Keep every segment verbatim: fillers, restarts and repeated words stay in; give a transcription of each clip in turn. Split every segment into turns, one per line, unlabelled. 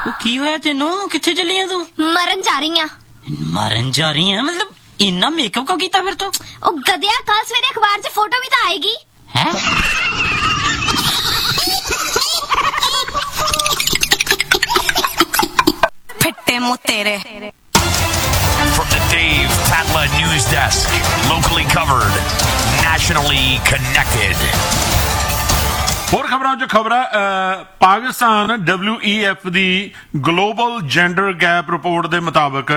की होया तेनू? कित्थे चली है तू?
मरन जा रही हां।
मरन जा रही है मतलब इन्ना मेकअप क्यों कीता फिर तो?
ओ गधिया, कल सवेरे अखबार च फोटो भी तो आएगी।
हैं?
फिट्टे मुंह तेरे।
From the Dave Patla News Desk, locally covered, nationally connected.
ਹੋਰ ਖਬਰਾਂ ਚ ਖਬਰਾਂ ਪਾਕਿਸਤਾਨ ਡਬਲਿਊ ਈ ਐਫ ਦੀ ਗਲੋਬਲ ਜੈਂਡਰ ਗੈਪ ਰਿਪੋਰਟ ਦੇ ਮੁਤਾਬਕ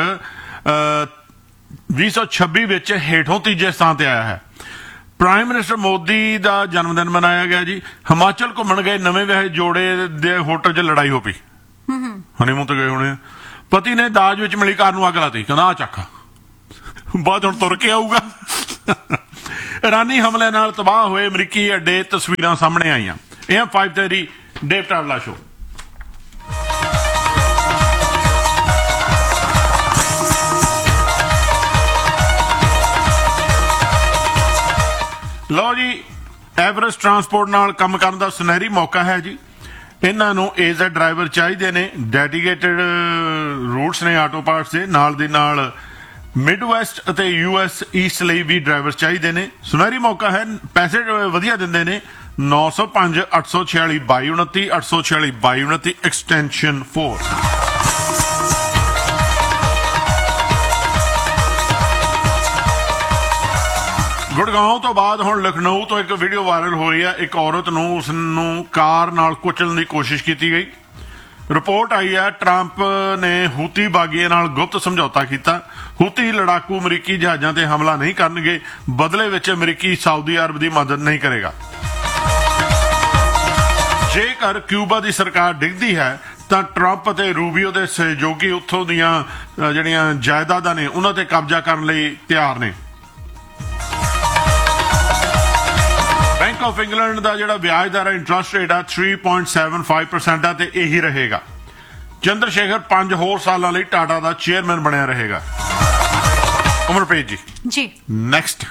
ਵੀਹ ਸੌ ਛੱਬੀ ਵਿੱਚ ਹੇਠੋਂ ਤੀਜੇ ਸਥਾਨ ਤੇ ਆਇਆ ਹੈ। ਪ੍ਰਾਈਮ ਮਿਨਿਸਟਰ ਮੋਦੀ ਦਾ ਜਨਮ ਦਿਨ ਮਨਾਇਆ ਗਿਆ ਜੀ। ਹਿਮਾਚਲ ਘੁੰਮਣ ਗਏ ਨਵੇਂ ਵਿਆਹੇ ਜੋੜੇ ਦੇ ਹੋਟਲ 'ਚ ਲੜਾਈ ਹੋ ਪਈ। ਹਨੀਮੂਨ ਤੇ ਗਏ ਹੋਣੇ। ਪਤੀ ਨੇ ਦਾਜ ਵਿੱਚ ਮਿਲੀ ਕਾਰ ਨੂੰ ਅੱਗ ਲਾਤੀ, ਕਹਿੰਦਾ ਆ ਚੱਕ ਬਾਅਦ ਹੁਣ ਤੁਰ ਕੇ ਆਊਗਾ। ਇਰਾਨੀ ਹਮਲੇ ਨਾਲ ਤਬਾਹ ਹੋਏ ਅਮਰੀਕੀ ਅੱਡੇ ਤਸਵੀਰਾਂ ਸਾਹਮਣੇ ਆਈਆਂ। ਇਹ ਫਾਈਵ ਥਰਟੀ ਡੇਵ ਟਾਵਲਾ ਸ਼ੋ। ਲਓ ਜੀ, ਐਵਰੈਸਟ ਟਰਾਂਸਪੋਰਟ ਨਾਲ ਕੰਮ ਕਰਨ ਦਾ ਸੁਨਹਿਰੀ ਮੌਕਾ ਹੈ ਜੀ। ਇਹਨਾਂ ਨੂੰ ਏਜ਼ ਡਰਾਈਵਰ ਚਾਹੀਦੇ ਨੇ। ਡੈਡੀਕੇਟਡ ਰੂਟਸ ਨੇ ਆਟੋ ਪਾਰਟਸ ਦੇ ਨਾਲ ਦੀ ਨਾਲ ਮਿਡ ਵੈਸਟ ਅਤੇ ਯੂ ਐਸ ਈਸਟ ਲਈ ਵੀ ਡਰਾਈਵਰ ਚਾਹੀਦੇ ਨੇ। ਸੁਨਹਿਰੀ ਮੌਕਾ ਹੈ, ਪੈਸੇ ਵਧੀਆ ਦਿੰਦੇ ਨੇ। ਨੌ ਸੌ ਪੰਜ ਅੱਠ ਸੌ ਛਿਆਲੀ ਬਾਈ ਉਨੱਤੀ ਅੱਠ ਸੌ ਛਿਆਲੀ ਬਾਈ ਉਨੱਤੀ ਐਕਸਟੈਂਸ਼ਨ ਫੋਰ। ਗੁੜਗਾਉਂ ਤੋਂ ਬਾਅਦ ਹੁਣ ਲਖਨਊ ਤੋਂ ਇੱਕ ਵੀਡੀਓ ਵਾਇਰਲ ਹੋ ਰਹੀ ਹੈ। ਇੱਕ ਔਰਤ ਨੂੰ ਉਸ ਨੂੰ ਕਾਰ ਨਾਲ ਕੁਚਲਣ ਦੀ ਕੋਸ਼ਿਸ਼ ਕੀਤੀ ਗਈ। ਰਿਪੋਰਟ ਆਈ ਹੈ ਟਰੰਪ ਨੇ ਹੂਤੀ ਬਾਗੀਆਂ ਨਾਲ ਗੁਪਤ ਸਮਝੌਤਾ ਕੀਤਾ। ਹੂਤੀ ਲੜਾਕੂ ਅਮਰੀਕੀ ਜਹਾਜ਼ਾਂ ਤੇ ਹਮਲਾ ਨਹੀਂ ਕਰਨਗੇ, ਬਦਲੇ ਵਿੱਚ ਅਮਰੀਕੀ ਸਾਊਦੀ ਅਰਬ ਦੀ ਮਦਦ ਨਹੀਂ ਕਰੇਗਾ। ਜੇਕਰ ਕਿਊਬਾ ਦੀ ਸਰਕਾਰ ਡਿੱਗਦੀ ਹੈ ਤਾਂ ਟਰੰਪ ਅਤੇ ਰੂਬੀਓ ਦੇ ਸਹਿਯੋਗੀ ਉੱਥੋਂ ਦੀਆਂ ਜਿਹੜੀਆਂ ਜਾਇਦਾਦਾਂ ਨੇ ਉਹਨਾਂ ਤੇ ਕਬਜ਼ਾ ਕਰਨ ਲਈ ਤਿਆਰ ਨੇ। ਬੈਂਕ ਆਫ ਇੰਗਲੈਂਡ ਦਾ ਜਿਹੜਾ ਵਿਆਜ ਦਰ ਇੰਟਰਸਟ ਰੇਟ ਆ three point seven five percent ਆ ਤੇ ਇਹੀ ਰਹੇਗਾ। ਚੰਦਰ ਸ਼ੇਖਰ ਪੰਜ ਹੋਰ ਸਾਲਾਂ ਲਈ ਟਾਟਾ ਦਾ ਚੇਅਰਮੈਨ ਬਣਿਆ ਰਹੇਗਾ। ਅਮਰਪ੍ਰੀਤ ਜੀ
ਜੀ
ਨੈਕਸਟ।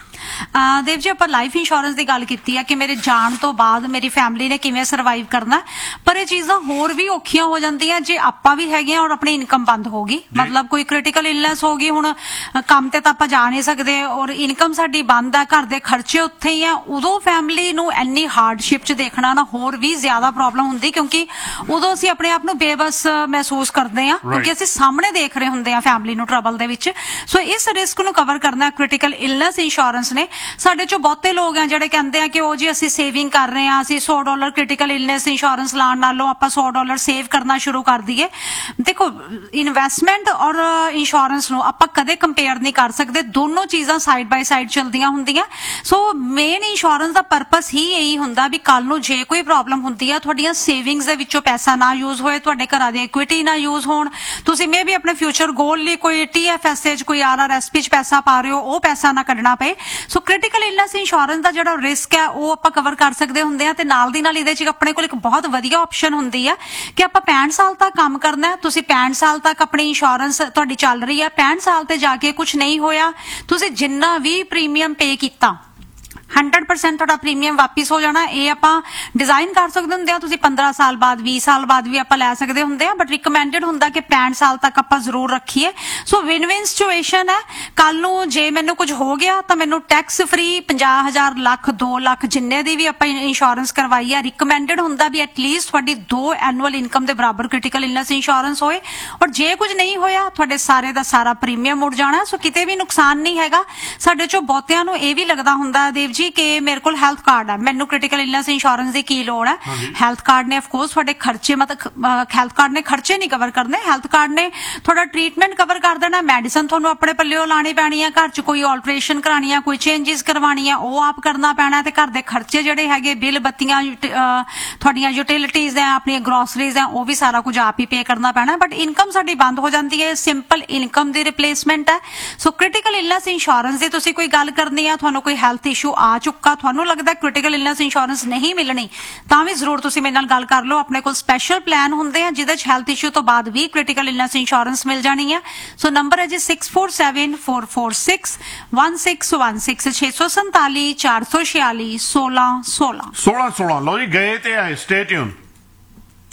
ਦੇਵ ਜੀ, ਆਪਾਂ ਲਾਈਫ ਇੰਸ਼ੋਰੈਂਸ ਦੀ ਗੱਲ ਕੀਤੀ ਹੈ ਕਿ ਮੇਰੇ ਜਾਣ ਤੋਂ ਬਾਅਦ ਮੇਰੀ ਫੈਮਿਲੀ ਨੇ ਕਿਵੇਂ ਸਰਵਾਈਵ ਕਰਨਾ, ਪਰ ਇਹ ਚੀਜ਼ਾਂ ਹੋਰ ਵੀ ਔਖੀਆਂ ਹੋ ਜਾਂਦੀਆਂ ਜੇ ਆਪਾਂ ਵੀ ਹੈਗੇ ਆ ਔਰ ਆਪਣੀ ਇਨਕਮ ਬੰਦ ਹੋ ਗਈ। ਮਤਲਬ ਕੋਈ ਕ੍ਰਿਟੀਕਲ ਇਲਨੈਸ ਹੋ ਗਈ, ਹੁਣ ਕੰਮ ਤੇ ਤਾਂ ਆਪਾਂ ਜਾ ਨਹੀਂ ਸਕਦੇ ਔਰ ਇਨਕਮ ਸਾਡੀ ਬੰਦ ਆ, ਘਰ ਦੇ ਖਰਚੇ ਉੱਥੇ ਹੀ ਆ, ਉਦੋਂ ਫੈਮਿਲੀ ਨੂੰ ਇੰਨੀ ਹਾਰਡਸ਼ਿਪ ਚ ਦੇਖਣਾ ਨਾ ਹੋਰ ਵੀ ਜ਼ਿਆਦਾ ਪ੍ਰੋਬਲਮ ਹੁੰਦੀ, ਕਿਉਂਕਿ ਉਦੋਂ ਅਸੀਂ ਆਪਣੇ ਆਪ ਨੂੰ ਬੇਬਸ ਮਹਿਸੂਸ ਕਰਦੇ ਆ ਕਿਉਂਕਿ ਅਸੀਂ ਸਾਹਮਣੇ ਦੇਖ ਰਹੇ ਹੁੰਦੇ ਆ ਫੈਮਿਲੀ ਨੂੰ ਟਰਬਲ ਦੇ ਵਿੱਚ। ਸੋ ਇਸ ਰਿਸਕ ਨੂੰ ਕਵਰ ਕਰਨਾ ਕ੍ਰਿਟੀਕਲ ਇਲਨੈਸ ਇੰਸ਼ੋਰੈਂਸ ਨੇ। ਸਾਡੇ ਚੋਂ ਬਹੁਤੇ ਲੋਕ ਆ ਜਿਹੜੇ ਕਹਿੰਦੇ ਆ ਕਿ ਉਹ ਜੀ ਅਸੀਂ ਸੇਵਿੰਗ ਕਰ ਰਹੇ ਆ, ਅਸੀਂ ਸੌ ਡਾਲਰ ਕ੍ਰਿਟੀਕਲ ਇਲਨੈਸ ਇੰਸ਼ੋਰੈਂਸ ਲਾਉਣ ਨਾਲੋਂ ਆਪਾਂ ਸੌ ਡਾਲਰ ਸੇਵ ਕਰਨਾ ਸ਼ੁਰੂ ਕਰ ਦਈਏ। ਦੇਖੋ, ਇਨਵੈਸਟਮੈਂਟ ਔਰ ਇੰਸ਼ੋਰੈਂਸ ਨੂੰ ਆਪਾਂ ਕਦੇ ਕੰਪੇਅਰ ਨਹੀਂ ਕਰ ਸਕਦੇ, ਦੋਨੋਂ ਚੀਜ਼ਾਂ ਸਾਈਡ ਬਾਈ ਸਾਈਡ ਚੱਲਦੀਆਂ ਹੁੰਦੀਆਂ। ਸੋ ਮੇਨ ਇੰਸ਼ੋਰੈਂਸ ਦਾ ਪਰਪਸ ਹੀ ਇਹੀ ਹੁੰਦਾ ਵੀ ਕੱਲ ਨੂੰ ਜੇ ਕੋਈ ਪ੍ਰੋਬਲਮ ਹੁੰਦੀ ਆ ਤੁਹਾਡੀਆਂ ਸੇਵਿੰਗਸ ਦੇ ਵਿੱਚੋਂ ਪੈਸਾ ਨਾ ਯੂਜ਼ ਹੋਏ, ਤੁਹਾਡੇ ਘਰਾਂ ਦੀ ਇਕੁਇਟੀ ਨਾ ਯੂਜ਼ ਹੋਣ, ਤੁਸੀਂ ਮੇ ਵੀ ਆਪਣੇ ਫਿਊਚਰ ਗੋਲ ਲਈ ਕੋਈ ਟੀ ਐਫ ਐਸ ਚ ਕੋਈ ਆਰ ਆਰ ਐਸ ਪੀ ਚ ਪੈਸਾ ਪਾ ਰਹੇ ਹੋ, ਉਹ ਪੈਸਾ ਨਾ ਕੱਢਣਾ ਪਏ। ਸੋ ਕ੍ਰਿਟੀਕਲ ਇਲਨੈਸ ਇੰਸ਼ੋਰੈਂਸ ਦਾ ਜਿਹੜਾ ਰਿਸਕ ਹੈ ਉਹ ਆਪਾਂ ਕਵਰ ਕਰ ਸਕਦੇ ਹੁੰਦੇ ਆ। ਤੇ ਨਾਲ ਦੀ ਨਾਲ ਇਹਦੇ ਚ ਆਪਣੇ ਕੋਲ ਇੱਕ ਬਹੁਤ ਵਧੀਆ ਆਪਸ਼ਨ ਹੁੰਦੀ ਆ ਕਿ ਆਪਾਂ ਪੈਂਹਠ ਸਾਲ ਤੱਕ ਕੰਮ ਕਰਨਾ। ਤੁਸੀਂ ਪੈਂਹਠ ਸਾਲ ਤੱਕ ਆਪਣੀ ਇੰਸ਼ੋਰੈਂਸ ਤੁਹਾਡੀ ਚੱਲ ਰਹੀ ਹੈ, ਪੈਂਹਠ ਸਾਲ ਤੇ ਜਾ ਕੇ ਕੁਝ ਨਹੀਂ ਹੋਇਆ, ਤੁਸੀਂ ਜਿੰਨਾ ਵੀ ਪ੍ਰੀਮੀਅਮ ਪੇ ਕੀਤਾ हंड्रेड परसेंट ਤੁਹਾਡਾ ਪ੍ਰੀਮੀਅਮ ਵਾਪਿਸ ਹੋ ਜਾਣਾ। ਇਹ ਆਪਾਂ ਡਿਜ਼ਾਈਨ ਕਰ ਸਕਦੇ ਹੁੰਦੇ ਆ, ਤੁਸੀਂ ਪੰਦਰਾਂ ਸਾਲ ਬਾਅਦ ਵੀਹ ਸਾਲ ਬਾਅਦ ਵੀ ਆਪਾਂ ਲੈ ਸਕਦੇ ਹੁੰਦੇ ਆ, ਬਟ ਰਿਕਮੈਂਡਡ ਹੁੰਦਾ ਕਿ ਪੈਂਹਠ ਸਾਲ ਤੱਕ ਆਪਾਂ ਜ਼ਰੂਰ ਰੱਖੀਏ। ਸੋ ਵਿਨ ਵਿਨ ਸਿਚੁਏਸ਼ਨ ਹੈ। ਕੱਲ ਨੂੰ ਜੇ ਮੈਨੂੰ ਕੁਝ ਹੋ ਗਿਆ ਤਾਂ ਮੈਨੂੰ ਟੈਕਸ ਫ੍ਰੀ ਪੰਜਾਹ ਹਜ਼ਾਰ ਲੱਖ ਦੋ ਲੱਖ ਜਿੰਨੇ ਦੀ ਵੀ ਆਪਾਂ ਇੰਸ਼ੋਰੈਂਸ ਕਰਵਾਈ ਆ, ਰਿਕਮੈਂਡਡ ਹੁੰਦਾ ਵੀ ਐਟਲੀਸਟ ਤੁਹਾਡੀ ਦੋ ਐਨੂਅਲ ਇਨਕਮ ਦੇ ਬਰਾਬਰ ਕ੍ਰਿਟੀਕਲ ਇਲਨੈਸ ਇੰਸ਼ੋਰੈਂਸ ਹੋਏ। ਔਰ ਜੇ ਕੁਝ ਨਹੀਂ ਹੋਇਆ ਤੁਹਾਡੇ ਸਾਰੇ ਦਾ ਸਾਰਾ ਪ੍ਰੀਮੀਅਮ ਮੁੜ ਜਾਣਾ। ਸੋ ਕਿਤੇ ਵੀ ਨੁਕਸਾਨ ਨਹੀਂ ਹੈਗਾ। ਸਾਡੇ ਚੋਂ ਬਹੁਤਿਆਂ ਨੂੰ ਇਹ ਵੀ ਲੱਗਦਾ ਹੁੰਦਾ ਦੇਵ ਜੀ ਕਿ ਮੇਰੇ ਕੋਲ ਹੈਲਥ ਕਾਰਡ ਹੈ, ਮੈਨੂੰ ਕ੍ਰਿਟੀਕਲ ਇਲਨੈਸ ਇੰਸ਼ੋਰੈਂਸ ਦੀ ਕੀ ਲੋੜ ਹੈ। ਹੈਲਥ ਕਾਰਡ ਨੇ ਅਫਕੋਰਸ ਤੁਹਾਡੇ ਖਰਚੇ ਮਤਲਬ ਹੈਲਥ ਕਾਰਡ ਨੇ ਖਰਚੇ ਨਹੀਂ ਕਵਰ ਕਰਨੇ, ਹੈਲਥ ਕਾਰਡ ਨੇ ਤੁਹਾਡਾ ਟ੍ਰੀਟਮੈਂਟ ਕਵਰ ਕਰ ਦੇਣਾ। ਮੈਡੀਸਨ ਤੁਹਾਨੂੰ ਆਪਣੇ ਪੱਲਿਓਂ ਲਾਣੀ ਪੈਣੀ ਆ, ਘਰ ਚ ਕੋਈ ਆਲਟਰੇਸ਼ਨ ਕਰਾਣੀ ਆ, ਕੋਈ ਚੇਂਜਿਸ ਕਰਵਾਣੀ ਆ, ਉਹ ਆਪ ਕਰਨਾ ਪੈਣਾ। ਤੇ ਘਰ ਦੇ ਖਰਚੇ ਜਿਹੜੇ ਹੈਗੇ ਬਿੱਲ ਬੱਤੀਆਂ ਤੁਹਾਡੀਆਂ ਯੂਟਿਲਿਟੀਜ਼ ਹੈ, ਆਪਣੀਆਂ ਗਰੋਸਰੀਜ਼ ਹੈ, ਉਹ ਵੀ ਸਾਰਾ ਕੁਝ ਆਪ ਹੀ ਪੇ ਕਰਨਾ ਪੈਣਾ। ਬਟ ਇਨਕਮ ਸਾਡੀ ਬੰਦ ਹੋ ਜਾਂਦੀ ਹੈ, ਸਿੰਪਲ ਇਨਕਮ ਦੀ ਰਿਪਲੇਸਮੈਂਟ ਹੈ। ਸੋ ਕ੍ਰਿਟੀਕਲ ਇਲਨੈਸ ਇੰਸ਼ੋਰੈਂਸ ਦੀ ਤੁਸੀਂ ਕੋਈ ਗੱਲ ਕਰਨੀ ਆ, ਤੁਹਾਨੂੰ ਕੋਈ ਹੈਲਥ ਇਸ਼ੂ ਆ ਚੁੱਕਾ, ਤੁਹਾਨੂੰ ਲੱਗਦਾ ਕ੍ਰਿਟੀਕਲ ਇਲਨੈਸ ਇੰਸ਼ੋਰੈਂਸ ਨਹੀਂ ਮਿਲਣੀ, ਤਾਂ ਵੀ ਜ਼ਰੂਰ ਤੁਸੀਂ ਮੇਰੇ ਨਾਲ ਗੱਲ ਕਰ ਲਓ। ਆਪਣੇ ਕੋਲ ਸਪੈਸ਼ਲ ਪਲਾਨ ਹੁੰਦੇ ਆ ਜਿਹਦੇ ਚ ਹੈਲਥ ਇਸ਼ੂ ਤੋਂ ਬਾਅਦ ਵੀ ਕ੍ਰਿਟੀਕਲ ਇਲਨੈਸ ਇੰਸ਼ੋਰੈਂਸ ਮਿਲ ਜਾਣੀ ਹੈ। ਸੋ ਨੰਬਰ ਹੈ G six four seven four four six one six one six ਛੇ ਸੌ ਸੰਤਾਲੀ ਚਾਰ ਸੌ ਛਿਆਲੀ ਸੋਲਾਂ ਸੋਲਾਂ
ਸੋਲਾਂ ਸੋਲਾਂ। ਲਓ ਜੀ, ਗਏ ਤੇ ਆਏ। Stay tune.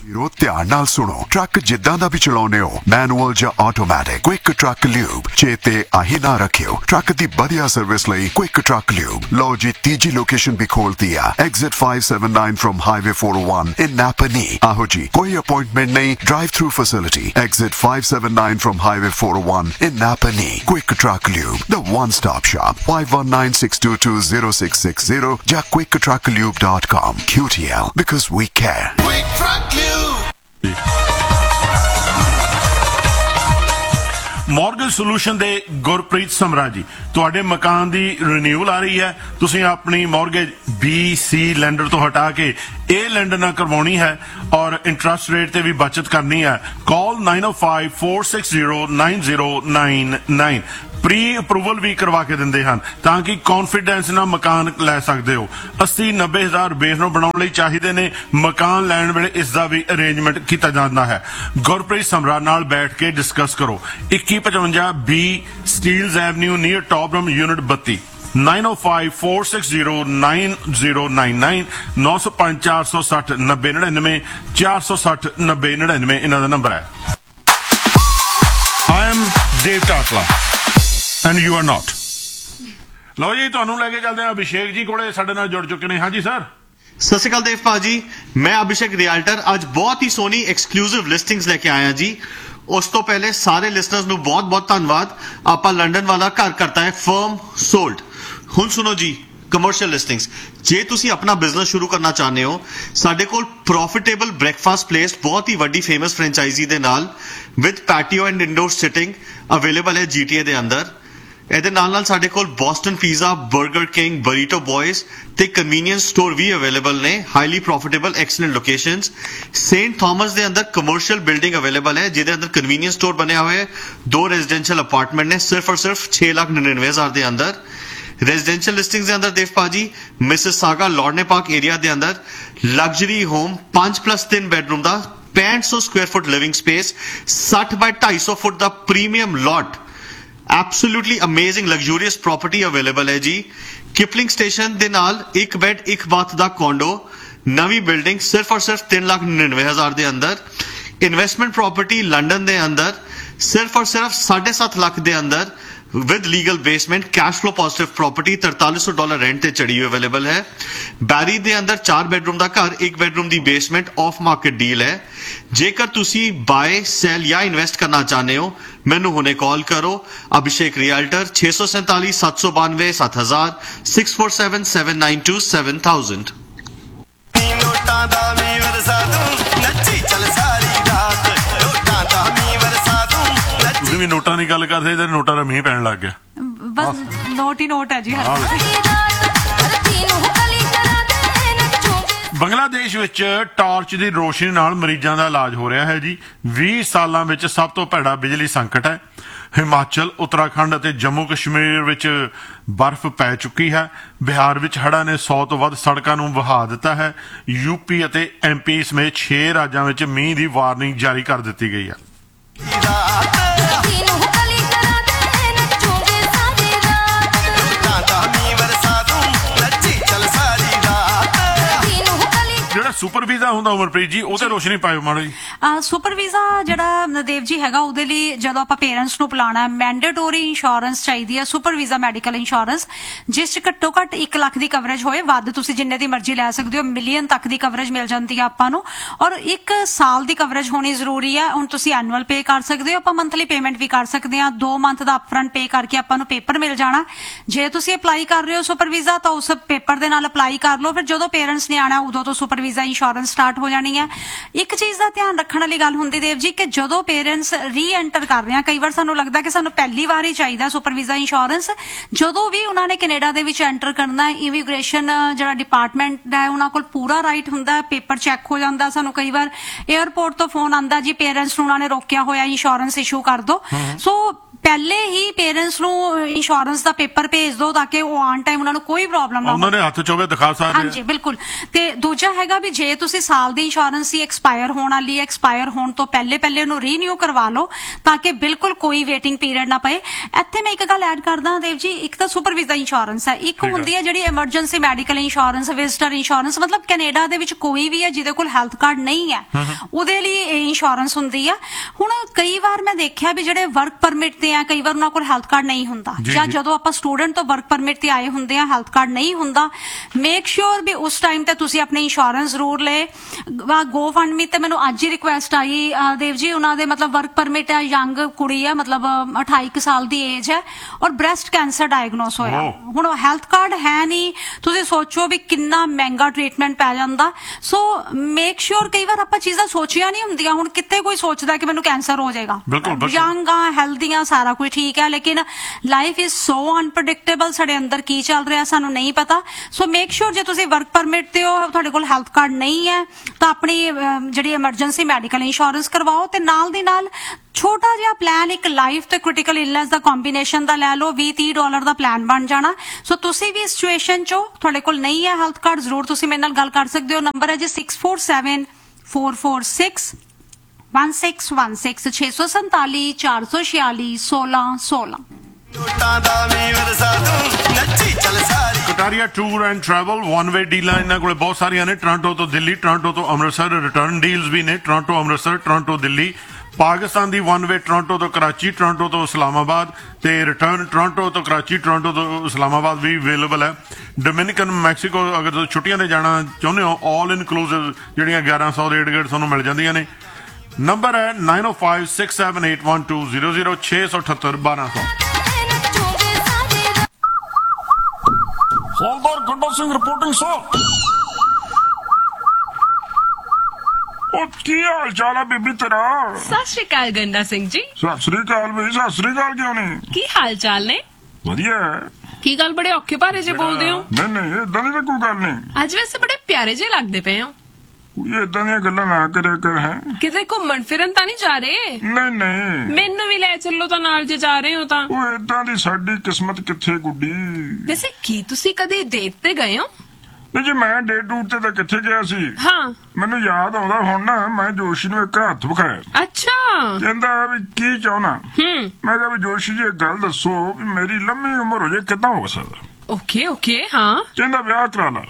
ਵੀਰੋ ਧਿਆਨ ਨਾਲ ਸੁਣੋ, ਟਰੱਕ ਜਿੱਦਾਂ ਦਾ ਵੀ ਚਲਾਉਨੇ ਹੋ, ਮੈਨੂਅਲ ਜਾਂ ਆਟੋਮੈਟਿਕ, ਕੁਇਕ ਟਰੱਕ ਲਿਊਬ ਚੇਤੇ ਆਹੀ ਨਾ ਰੱਖਿਓ। ਟਰੱਕ ਦੀ ਵਧੀਆ ਸਰਵਿਸ ਲਈ ਕੁਇਕ ਟਰੱਕ ਲਿਊਬ। ਲਓ ਜੀ ਤੀਜੀ ਲੋਕੇਸ਼ਨ ਵੀ ਖੋਲਤੀ ਆ, exit five seventy-nine from Highway four oh one in Napanee। ਆਹੋ ਜੀ, ਕੋਈ ਅਪਾਇੰਟਮੈਂਟ ਨਹੀਂ, drive through facility, exit five seventy-nine from Highway four oh one in Napanee। Quick truck lube, the one stop shop, five one nine six two two zero six six zero ਜਾਂ quick truck lube dot com। Q T L, because we care। Quick Truck Lube।
Mortgage solution ਦੇ ਗੁਰਪ੍ਰੀਤ ਸਮਰਾ ਜੀ, ਤੁਹਾਡੇ ਮਕਾਨ ਦੀ renewal ਆ ਰਹੀ ਹੈ, ਤੁਸੀਂ ਆਪਣੀ ਮੌਰਗੇਜ ਬੀ ਸੀ ਲੈਂਡਰ ਤੋਂ ਹਟਾ ਕੇ ਇਹ ਲੈਂਡਰ ਨਾਲ ਕਰਵਾਉਣੀ ਹੈ ਔਰ ਇੰਟਰਸਟ ਰੇਟ ਤੇ ਵੀ ਬਚਤ ਕਰਨੀ ਹੈ, ਕਾਲ nine oh five four six zero nine zero nine nine। Pre approval ਵੀ ਕਰਵਾ ਕੇ ਦਿੰਦੇ ਹਨ ਤਾਂ ਕਿ ਕੌਨਫੀਡੈਂਸ ਨਾਲ ਮਕਾਨ ਲੈ ਸਕਦੇ ਹੋ। अस्सी नब्बे ਹਜ਼ਾਰ ਬੇਸ ਨੂੰ ਬਣਾਉਣ ਲਈ ਚਾਹੀਦੇ ਨੇ, ਮਕਾਨ ਲੈਣ ਵੇਲੇ ਇਸ ਦਾ ਵੀ ਅਰੇਂਜਮੈਂਟ ਕੀਤਾ ਜਾਂਦਾ ਹੈ। ਗੁਰਪ੍ਰੀਤ ਸਮਰਾ ਨਾਲ ਬੈਠ ਕੇ ਡਿਸਕਸ ਕਰੋ। ਇੱਕੀ ਪਚਵੰਜਾ ਬੀ ਸਟੀਲਜ਼ ਐਵਨਿਊ ਨੀਅਰ ਟੌਪਰਮ ਯੂਨਿਟ ਬੱਤੀ nine oh five four six zero nine zero nine nine ਨੌ ਸੌ ਪੰਜ ਚਾਰ ਸੌ ਸੱਠ ਨੱਬੇ ਨੜਿਨਵੇਂ ਚਾਰ ਸੌ ਸੱਠ ਨੱਬੇ ਨੜਿਨਵੇਂ ਇਹਨਾਂ ਦਾ ਨੰਬਰ ਹੈ। I am Dave Takla and you are not। ਲਓ ਜੀ ਤੁਹਾਨੂੰ ਲੈ ਕੇ ਚੱਲਦੇ ਹਾਂ ਅਭਿਸ਼ੇਕ ਜੀ ਕੋਲੇ, ਸਾਡੇ ਨਾਲ ਜੁੜ ਚੁੱਕੇ ਨੇ। ਹਾਂਜੀ ਸਰ।
ਸਤਿ ਸ਼੍ਰੀ ਅਕਾਲ ਦੇਵ ਭਾਜੀ, ਮੈਂ ਅਭਿਸ਼ੇਕ ਰਿਐਲਟਰ ਅੱਜ ਬਹੁਤ ਹੀ ਸੋਹਣੀ ਐਕਸਕਲੂਸਿਵ ਲਿਸਟਿੰਗਸ ਲੈ ਕੇ ਆਇਆ ਜੀ। ਉਸ ਤੋਂ ਪਹਿਲੇ ਸਾਰੇ ਲਿਸਨਰਸ ਨੂੰ ਬਹੁਤ ਬਹੁਤ ਧੰਨਵਾਦ। ਆਪਾਂ ਲੰਡਨ ਵਾਲਾ ਘਰ ਕਰਤਾ ਹੈ ਫਰਮ ਸੋਲਡ। ਹੁਣ ਸੁਣੋ ਜੀ, ਕਮਰਸ਼ੀਅਲ ਲਿਸਟਿੰਗਸ। ਜੇ ਤੁਸੀਂ ਆਪਣਾ ਬਿਜ਼ਨਸ ਸ਼ੁਰੂ ਕਰਨਾ ਚਾਹੁੰਦੇ ਹੋ, ਸਾਡੇ ਕੋਲ ਪ੍ਰੋਫਿਟੇਬਲ ਬ੍ਰੇਕਫਾਸਟ ਪਲੇਸ ਬਹੁਤ ਹੀ ਵੱਡੀ ਫੇਮਸ ਫਰੈਂਚਾਈਜ਼ੀ ਦੇ ਨਾਲ with patio and indoor sitting available ਹੈ ਜੀਟੀਏ ਦੇ ਅੰਦਰ। ਇਹਦੇ ਨਾਲ ਨਾਲ ਸਾਡੇ ਕੋਲ ਬੋਸਟਨ ਪੀਜ਼ਾ, 버ਗਰ ਕਿੰਗ, ਬਰੀਟੋ ਬॉयਜ਼ ਤੇ ਕਨਵੀਨੀਅੰਸ ਸਟੋਰ ਵੀ ਅਵੇਲੇਬਲ ਨੇ। Highly profitable excellent locations. Saint Thomas ਦੇ ਅੰਦਰ ਕਮਰਸ਼ੀਅਲ ਬਿਲਡਿੰਗ ਅਵੇਲੇਬਲ ਹੈ ਜਿਹਦੇ ਅੰਦਰ ਕਨਵੀਨੀਅੰਸ ਸਟੋਰ ਬਣਿਆ ਹੋਇਆ ਹੈ। ਦੋ ਰੈਜ਼ੀਡੈਂਸ਼ੀਅਲ ਅਪਾਰਟਮੈਂਟ ਨੇ ਸਿਰਫ ਔਰ ਸਿਰਫ ਛੇ ਲੱਖ ਨੜਿਨਵੇਂ ਹਜ਼ਾਰ ਦੇ ਅੰਦਰ। ਰੈਜ਼ੀਡੈਂਸ਼ੀਅਲ ਲਿਸਟਿੰਗਸ ਦੇ ਅੰਦਰ ਦੇਵ ਭਾਜੀ ਮਿਸਿਸਾਗਾ ਲੌਰਨੇ ਪਾਰਕ ਏਰੀਆ ਦੇ ਅੰਦਰ ਲਗਜ਼ਰੀ ਹੋਮ ਪੰਜ ਪਲੱਸ ਤਿੰਨ ਬੈਡਰੂਮ ਦਾ ਪੈਂਹਠ ਸੌ ਸਕੁਆਇਰ ਫੁੱਟ ਲਿਵਿੰਗ ਸਪੇਸ, ਸੱਠ ਬਾਈ ਢਾਈ ਸੌ ਫੁੱਟ ਦਾ ਪ੍ਰੀਮੀਅਮ ਲੋਟ, ਐਬਸੋਲੂਟਲੀ ਅਮੇਜ਼ਿੰਗ ਲਗਜ਼ੂਰੀਅਸ ਪ੍ਰਾਪਰਟੀ ਅਵੇਲੇਬਲ ਹੈ ਜੀ। ਕਿਪਲਿੰਗ ਸਟੇਸ਼ਨ ਦੇ ਨਾਲ ਇੱਕ ਬੈਡ ਇੱਕ ਬਾਥ ਦਾ ਕੋਂਡੋ, ਨਵੀਂ ਬਿਲਡਿੰਗ ਸਿਰਫ ਔਰ ਸਿਰਫ ਤਿੰਨ ਲੱਖ ਨੜਿਨਵੇਂ ਹਜ਼ਾਰ ਦੇ ਅੰਦਰ। ਇਨਵੈਸਟਮੈਂਟ ਪ੍ਰਾਪਰਟੀ ਲੰਡਨ ਦੇ ਅੰਦਰ ਸਿਰਫ ਔਰ ਸਿਰਫ ਸਾਢੇ ਸੱਤ ਲੱਖ ਦੇ ਅੰਦਰ with legal basement, cash flow positive property ਤਰਤਾਲੀ ਸੌ ਡਾਲਰ ਰੈਂਟ ਤੇ ਚੜੀ ਹੋਈ ਅਵੇਲੇਬਲ ਹੈ। ਬੈਰੀ ਦੇ ਅੰਦਰ ਚਾਰ ਬੈਡਰੂਮ ਦਾ ਘਰ, ਇੱਕ bedroom the basement of market deal ਹੈ। ਜੇਕਰ ਤੁਸੀਂ ਬਾਏ ਸੈਲ ਜਾਂ ਇਨਵੈਸਟ ਕਰਨਾ ਚਾਹੁੰਦੇ ਹੋ, ਮੈਨੂੰ ਹੁਣੇ ਕਾਲ ਕਰੋ। ਅਭਿਸ਼ੇਕ ਰਿਐਲਟਰ ਛੇ ਸੌ ਸੈਂਤਾਲੀ ਸੱਤ ਸੌ ਬਾਨਵੇਂ ਸੱਤ ਹਜ਼ਾਰ six four seven seven nine two seven thousand।
ਨੋਟਾਂ ਦਾ ਵੀ ਵਰਸਾ ਦੂੰ, ਨੱਚੀ ਚੱਲ ਸਾਰੀ ਰਾਤ। ਨੋਟਾਂ ਦਾ ਵੀ ਵਰਸਾ ਦੂੰ,
ਤੁਸੀਂ ਵੀ ਨੋਟਾਂ ਦੀ ਗੱਲ ਕਰਦੇ ਤੇ ਨੋਟਾਂ ਦਾ ਮੀਂਹ ਪੈਣ ਲੱਗ ਗਿਆ।
ਬਸ ਨੋਟ ਹੀ ਨੋਟ ਹੈ ਜੀ।
ਬੰਗਲਾਦੇਸ਼ ਵਿੱਚ ਟਾਰਚ ਦੀ ਰੋਸ਼ਨੀ ਨਾਲ ਮਰੀਜ਼ਾਂ ਦਾ ਇਲਾਜ ਹੋ ਰਿਹਾ ਹੈ ਜੀ। ਵੀਹ ਸਾਲਾਂ ਵਿੱਚ ਸਭ ਤੋਂ ਭੈੜਾ ਬਿਜਲੀ ਸੰਕਟ ਹੈ। ਹਿਮਾਚਲ, ਉੱਤਰਾਖੰਡ ਅਤੇ ਜੰਮੂ ਕਸ਼ਮੀਰ ਵਿੱਚ ਬਰਫ਼ ਪੈ ਚੁੱਕੀ ਹੈ। ਬਿਹਾਰ ਵਿੱਚ ਹੜ੍ਹਾਂ ਨੇ ਸੌ ਤੋਂ ਵੱਧ ਸੜਕਾਂ ਨੂੰ ਵਹਾ ਦਿੱਤਾ ਹੈ। ਯੂਪੀ ਅਤੇ ਐਮਪੀ ਸਮੇਤ ਛੇ ਰਾਜਾਂ ਵਿੱਚ ਮੀਂਹ ਦੀ ਵਾਰਨਿੰਗ ਜਾਰੀ ਕਰ ਦਿੱਤੀ ਗਈ ਹੈ। ਜਿਹੜਾ ਸੁਪਰ ਵੀਜ਼ਾ ਹੁੰਦਾ ਉਮਰਪ੍ਰੀਤ ਜੀ, ਉਹ ਤੇ ਰੋਸ਼ਨੀ ਪਾਇਓ ਮਾੜੋ ਜੀ।
ਸੁਪਰ ਵੀਜ਼ਾ ਜਿਹੜਾ ਦੇਵ ਜੀ ਹੈਗਾ, ਉਹਦੇ ਲਈ ਜਦੋਂ ਆਪਾਂ ਪੇਰੈਂਟਸ ਨੂੰ ਬੁਲਾਉਣਾ, ਮੈਂਡੇਟੋਰੀ ਇੰਸ਼ੋਰੈਂਸ ਚਾਹੀਦੀ ਹੈ। ਸੁਪਰ ਵੀਜ਼ਾ ਮੈਡੀਕਲ ਇੰਸ਼ੋਰੈਂਸ ਜਿਸ ਚ ਘੱਟੋ ਘੱਟ ਇੱਕ ਲੱਖ ਦੀ ਕਵਰੇਜ ਹੋਏ, ਵੱਧ ਤੁਸੀਂ ਜਿੰਨੇ ਦੀ ਮਰਜ਼ੀ ਲੈ ਸਕਦੇ ਹੋ। ਮਿਲੀਅਨ ਤੱਕ ਦੀ ਕਵਰੇਜ ਮਿਲ ਜਾਂਦੀ ਹੈ ਆਪਾਂ ਨੂੰ, ਔਰ ਇੱਕ ਸਾਲ ਦੀ ਕਵਰੇਜ ਹੋਣੀ ਜ਼ਰੂਰੀ ਹੈ। ਹੁਣ ਤੁਸੀਂ ਐਨੂਅਲ ਪੇ ਕਰ ਸਕਦੇ ਹੋ, ਆਪਾਂ ਮੰਥਲੀ ਪੇਮੈਂਟ ਵੀ ਕਰ ਸਕਦੇ ਹਾਂ। ਦੋ ਮੰਥ ਦਾ ਅਪਫਰੰਟ ਪੇ ਕਰਕੇ ਆਪਾਂ ਨੂੰ ਪੇਪਰ ਮਿਲ ਜਾਣਾ। ਜੇ ਤੁਸੀਂ ਅਪਲਾਈ ਕਰ ਰਹੇ ਹੋ ਸੁਪਰ ਵੀਜ਼ਾ, ਤਾਂ ਉਸ ਪੇਪਰ ਦੇ ਨਾਲ ਅਪਲਾਈ ਕਰ ਲਓ। ਫਿਰ ਜਦੋਂ ਪੇਰੈਂਟਸ ਨੇ ਆਣਾ, ਉਦੋਂ ਤੋਂ ਸੁਪਰ ਵੀਜ਼ਾ ਇੰਸ਼ੋਰੈਂਸ ਸਟਾਰਟ ਹੋ ਜਾਣੀ ਹੈ। ਇੱਕ ਚੀਜ਼ ਦਾ ਧਿਆਨ ਰੱਖਣ ਵਾਲੀ ਗੱਲ ਹੁੰਦੀ ਦੇਵ ਜੀ, ਕਿ ਜਦੋਂ ਪੇਰੈਂਟਸ ਰੀ ਐਂਟਰ ਕਰ ਰਹੇ ਆ, ਕਈ ਵਾਰ ਸਾਨੂੰ ਲੱਗਦਾ ਕਿ ਸਾਨੂੰ ਪਹਿਲੀ ਵਾਰ ਹੀ ਚਾਹੀਦਾ ਸੁਪਰ ਵੀਜ਼ਾ ਇੰਸ਼ੋਰੈਂਸ। ਜਦੋਂ ਵੀ ਉਹਨਾਂ ਨੇ ਕੈਨੇਡਾ ਦੇ ਵਿੱਚ ਐਂਟਰ ਕਰਨਾ, ਇਮੀਗ੍ਰੇਸ਼ਨ ਜਿਹੜਾ ਡਿਪਾਰਟਮੈਂਟ ਹੈ ਉਹਨਾਂ ਕੋਲ ਪੂਰਾ ਰਾਈਟ ਹੁੰਦਾ, ਪੇਪਰ ਚੈੱਕ ਹੋ ਜਾਂਦਾ। ਸਾਨੂੰ ਕਈ ਵਾਰ 에ਅਰਪੋਰਟ ਤੋਂ ਫੋਨ ਆਉਂਦਾ, ਜੀ ਪੇਰੈਂਟਸ ਨੂੰ ਉਹਨਾਂ ਨੇ ਰੋਕਿਆ ਹੋਇਆ, ਇੰਸ਼ੋਰੈਂਸ ਇਸ਼ੂ ਕਰ ਦਿਓ। ਸੋ ਪਹਿਲੇ ਹੀ ਪੇਰੈਂਟਸ ਨੂੰ ਇੰਸ਼ੋਰੈਂਸ ਦਾ ਪੇਪਰ ਭੇਜ ਦਿਓ ਤਾਂ ਕਿ ਉਹ ਆਨ ਟਾਈਮ ਉਹਨਾਂ ਨੂੰ ਕੋਈ ਪ੍ਰੋਬਲਮ ਨਾ
ਉਹਨਾਂ
ਹੋਵੇ।
ਦੇ ਹੱਥ ਚ ਹੋਵੇ ਦਿਖਾ ਸਕਦੇ
ਹਾਂਜੀ ਬਿਲਕੁਲ। ਤੇ ਦੂਜਾ ਹੈਗਾ ਵੀ ਜੇ ਤੁਸੀਂ ਸਾਲ ਦੀ ਇੰਸ਼ੋਰੈਂਸ ਹੀ ਐਕਸਪਾਇਰ ਹੋਣ ਵਾਲੀ ਹੈ, ਐਕਸਪਾਇਰ ਹੋਣ ਤੋਂ ਪਹਿਲੇ ਪਹਿਲੇ ਉਹਨੂੰ ਰੀਨਿਊ ਕਰਵਾ ਲਓ ਤਾਂ ਕਿ ਬਿਲਕੁਲ ਕੋਈ ਵੇਟਿੰਗ ਪੀਰੀਅਡ ਨਾ ਪਏ। ਇੱਥੇ ਮੈਂ ਇੱਕ ਗੱਲ ਐਡ ਕਰਦਾ ਦੇਵ ਜੀ, ਇੱਕ ਤਾਂ ਸੁਪਰਵਾਈਜ਼ਰ ਇੰਸ਼ੋਰੈਂਸ ਹੈ, ਇੱਕ ਹੁੰਦੀ ਹੈ ਜਿਹੜੀ emergency medical insurance, visitor insurance. ਮਤਲਬ ਕੈਨੇਡਾ ਦੇ ਵਿੱਚ ਕੋਈ ਵੀ ਹੈ ਜਿਹਦੇ ਕੋਲ ਹੈਲਥ ਕਾਰਡ ਨਹੀਂ ਹੈ ਉਹਦੇ ਲਈ ਇਹ ਇੰਸ਼ੋਰੈਂਸ ਹੁੰਦੀ ਆ। ਹੁਣ ਕਈ ਵਾਰ ਮੈਂ ਦੇਖਿਆ ਵੀ ਜਿਹੜੇ ਵਰਕ ਪਰਮਿਟ ਤੇ ਆ, ਕਈ ਵਾਰ ਉਹਨਾਂ ਕੋਲ ਹੈਲਥ ਕਾਰਡ ਨਹੀਂ ਹੁੰਦਾ, ਜਾਂ ਜਦੋਂ ਆਪਾਂ ਸਟੂਡੈਂਟ ਤੋਂ ਵਰਕ ਪਰਮਿਟ ਤੇ ਆਏ ਹੁੰਦੇ ਆ ਹੈਲਥ ਕਾਰਡ ਨਹੀਂ ਹੁੰਦਾ। ਮੇਕ ਸ਼ੋਰ ਵੀ ਉਸ ਟਾਈਮ ਤੇ ਤੁਸੀਂ ਆਪਣੇ ਇੰਸ਼ੋਰੈਂਸ ਜ਼ਰੂਰ ਲੈ। ਗੋ ਫੰਡ ਮੀ ਤੇ ਮੈਨੂੰ ਅੱਜ ਹੀ ਰਿਕੁਐਸਟ ਆਈ ਦੇਵ ਜੀ, ਉਹਨਾਂ ਦੇ ਮਤਲਬ ਵਰਕ ਪਰਮਿਟ ਹੈ, ਯੰਗ ਕੁੜੀ ਹੈ, ਮਤਲਬ ਅਠਾਈ ਕੁ ਸਾਲ ਦੀ ਏਜ ਹੈ ਔਰ ਬ੍ਰੈਸਟ ਕੈਂਸਰ ਡਾਇਗਨੋਸ ਹੋਇਆ। ਹੁਣ ਹੈਲਥ ਕਾਰਡ ਹੈ ਨਹੀਂ, ਤੁਸੀਂ ਸੋਚੋ ਵੀ ਕਿੰਨਾ ਮਹਿੰਗਾ ਟ੍ਰੀਟਮੈਂਟ ਪੈ ਜਾਂਦਾ। ਸੋ ਮੇਕ ਸ਼ੋਰ, ਕਈ ਵਾਰ ਆਪਾਂ ਚੀਜ਼ਾਂ ਸੋਚੀਆਂ ਨਹੀਂ ਹੁੰਦੀਆਂ। ਹੁਣ ਕਿਤੇ ਕੋਈ ਸੋਚਦਾ ਕਿ ਮੈਨੂੰ ਕੈਂਸਰ ਹੋ ਜਾਏਗਾ, ਯੰਗ ਆ, ਹੈਲਦੀ ਆ, ਸਾਰਾ ਕੁਝ ਠੀਕ ਹੈ, ਲੇਕਿਨ ਲਾਈਫ ਇਜ਼ ਸੋ ਅਨਪ੍ਰੈਡਿਕਟੇਬਲ, ਸਾਡੇ ਅੰਦਰ ਕੀ ਚੱਲ ਰਿਹਾ ਸਾਨੂੰ ਨਹੀਂ ਪਤਾ। ਸੋ ਮੇਕ ਸ਼ੋਰ ਜੇ ਤੁਸੀਂ ਵਰਕ ਪਰਮਿਟ ਤੇ ਹੋ, ਤੁਹਾਡੇ ਕੋਲ ਹੈਲਥ ਕਾਰਡ ਨਹੀਂ ਹੈ ਤਾਂ ਆਪਣੀ ਜਿਹੜੀ ਐਮਰਜੈਂਸੀ ਮੈਡੀਕਲ ਇੰਸ਼ੋਰੈਂਸ ਕਰਵਾਓ ਤੇ ਨਾਲ ਦੀ ਨਾਲ ਛੋਟਾ ਜਿਹਾ ਪਲਾਨ ਇੱਕ ਲਾਈਫ ਤੇ ਕ੍ਰਿਟੀਕਲ ਇਲਨੈਸ ਦਾ ਕੰਬੀਨੇਸ਼ਨ ਦਾ ਲੈ ਲਓ, ਵੀਹ ਤੀਹ ਡਾਲਰ ਦਾ ਪਲਾਨ ਬਣ ਜਾਣਾ। ਸੋ ਤੁਸੀਂ ਵੀ ਇਸ ਸਿਚੁਏਸ਼ਨ ਚੋਂ, ਤੁਹਾਡੇ ਕੋਲ ਨਹੀਂ ਹੈ ਹੈਲਥ ਕਾਰਡ, ਜ਼ਰੂਰ ਤੁਸੀਂ ਮੇਰੇ ਨਾਲ ਗੱਲ ਕਰ ਸਕਦੇ ਹੋ। ਨੰਬਰ ਹੈ G six four seven four four six one six one six छे सौ संताली चार सौ छियाली सोलह सोलह।
ਨੋਟਾਂ ਦਾ ਵੀ ਵਰਸਾ ਦੂੰ ਨੱਚੀ ਚੱਲ ਸਾਰੀ।
Kataria tour and travel one way ਡੀਲਾਂ ਇਹਨਾਂ ਕੋਲੇ ਬਹੁਤ ਸਾਰੀਆਂ ਨੇ। ਟੋਰਾਂਟੋ ਤੋਂ ਦਿੱਲੀ, ਟੋਰਾਂਟੋ ਤੋਂ ਅੰਮ੍ਰਿਤਸਰ, ਰਿਟਰਨ ਡੀਲਸ ਵੀ ਨੇ। Toronto Amritsar, Toronto Delhi. ਪਾਕਿਸਤਾਨ ਦੀ ਵਨ ਵੇ ਟੋਰਾਂਟੋ ਤੋਂ ਕਰਾਚੀ, ਟੋਰਾਂਟੋ ਤੋਂ ਇਸਲਾਮਾਬਾਦ ਤੇ ਰਿਟਰਨ ਟੋਰਾਂਟੋ ਤੋਂ ਕਰਾਚੀ, ਟੋਰਾਂਟੋ ਤੋਂ ਇਸਲਾਮਾਬਾਦ ਵੀ ਅਵੇਲੇਬਲ ਹੈ। ਡੋਮਿਨਿਕਨ ਮੈਕਸੀਕੋ ਅਗਰ ਤੁਸੀਂ ਛੁੱਟੀਆਂ ਤੇ ਜਾਣਾ ਚਾਹੁੰਦੇ ਹੋ, ਆਲ ਇਨਕਲੂਸਿਵ ਜਿਹੜੀਆਂ ਗਿਆਰਾਂ ਸੌ ਰੇਟ ਗੇਟ ਤੁਹਾਨੂੰ ਮਿਲ ਜਾਂਦੀਆਂ ਨੇ। ਨੰਬਰ ਹੈ ਨਾइन ओ five six seven eight one two zero zero छे सौ अठहत्तर बारह सौ।
ਹੌਲਦਾਰ ਗੰਡਾ ਸਿੰਘ ਰਿਪੋਰਟਿੰਗ ਸਰ। ਉਹ ਕੀ ਹਾਲ ਚਾਲ ਆ ਬੀਬੀ ਤੇਰਾ?
ਸਤਿ ਸ਼੍ਰੀ ਅਕਾਲ ਗੰਡਾ ਸਿੰਘ ਜੀ।
ਸਤਿ ਸ੍ਰੀ ਅਕਾਲ ਬਈ। ਸਤਿ ਸ੍ਰੀ ਅਕਾਲ ਕਿਉਂ ਨਹੀਂ?
ਕੀ ਹਾਲ ਚਾਲ ਨੇ?
ਵਧੀਆ।
ਕੀ ਗੱਲ ਬੜੇ ਔਖੇ ਭਾਰੇ ਜੇ ਬੋਲਦੇ ਹੋ?
ਨਹੀਂ ਨਹੀਂ ਏਦਾਂ ਦੀ ਤਾਂ ਕੋਈ ਗੱਲ ਨਹੀਂ।
ਅੱਜ ਵੈਸੇ ਬੜੇ ਪਿਆਰੇ ਜੇ ਲੱਗਦੇ ਪਏ ਹੋ।
ਇਹ ਏਦਾਂ ਦੀਆਂ ਗੱਲਾਂ ਨਾ ਕਰਿਆ ਕਰ। ਹੈ
ਕਿਤੇ ਘੁੰਮਣ ਫਿਰਨ ਤਾਂ ਨਹੀਂ ਜਾ ਰਹੇ?
ਨਹੀਂ ਨਹੀਂ।
ਮੈਨੂੰ ਵੀ ਲੈ ਚੱਲੋ ਤਾਂ ਨਾਲ ਜੇ ਜਾ ਰਹੇ ਹੋ ਤਾਂ।
ਉਹ ਏਦਾਂ ਦੀ ਸਾਡੀ ਕਿਸਮਤ ਕਿੱਥੇ ਗੁੱਡੀ।
ਵੈਸੇ ਕੀ ਤੁਸੀਂ ਕਦੇ ਡੇਟ ਤੇ ਗਏ ਹੋ?
ਨਹੀਂ ਜੀ, ਮੈਂ ਡੇਟ ਡੂਟ ਤੇ ਤਾਂ ਕਿੱਥੇ ਗਿਆ ਸੀ।
ਹਾਂ
ਮੈਨੂੰ ਯਾਦ ਆਉਂਦਾ ਹੁਣ ਨਾ, ਮੈਂ ਜੋਸ਼ੀ ਨੂੰ ਇੱਕ ਹੱਥ ਵਿਖਾਇਆ।
ਅੱਛਾ।
ਕਹਿੰਦਾ ਵੀ ਕੀ ਚਾਹੁੰਦਾ?
ਹੂੰ।
ਮੈਂ ਕਿਹਾ ਵੀ ਜੋਸ਼ੀ ਜੀ ਇੱਕ ਗੱਲ ਦੱਸੋ ਵੀ ਮੇਰੀ ਲੰਮੀ ਉਮਰ ਹੋ ਜਾਏ ਕਿੱਦਾਂ ਹੋ ਸਕਦਾ?
Okay okay. ਹਾਂ।
ਕਹਿੰਦਾ ਵਿਆਹ ਕਰਾ ਲਾ।